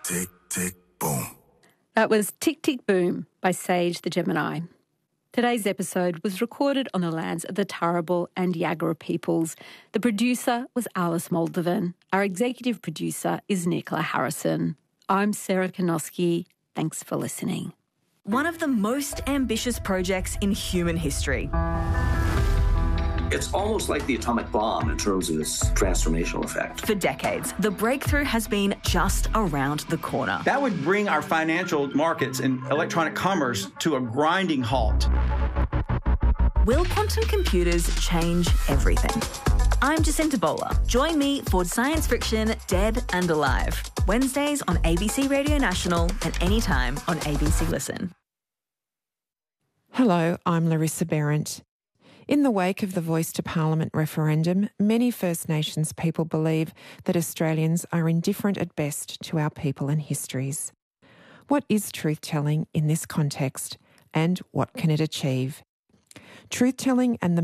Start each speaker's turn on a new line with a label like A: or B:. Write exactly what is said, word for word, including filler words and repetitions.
A: Tick, tick, boom.
B: That was Tick, Tick, Boom by Sage the Gemini. Today's episode was recorded on the lands of the Turrbal and Yagara peoples. The producer was Alice Moldovan. Our executive producer is Nicola Harrison. I'm Sarah Konoski. Thanks for listening.
C: One of the most ambitious projects in human history.
D: It's almost like the atomic bomb in terms of its transformational effect.
C: For decades, the breakthrough has been just around the corner.
E: That would bring our financial markets and electronic commerce to a grinding halt.
C: Will quantum computers change everything? I'm Jacinta Bowler. Join me for Science Friction Dead and Alive. Wednesdays on A B C Radio National and anytime on A B C Listen.
F: Hello, I'm Larissa Behrendt. In the wake of the Voice to Parliament referendum, many First Nations people believe that Australians are indifferent at best to our people and histories. What is truth-telling in this context, and what can it achieve? Truth-telling and the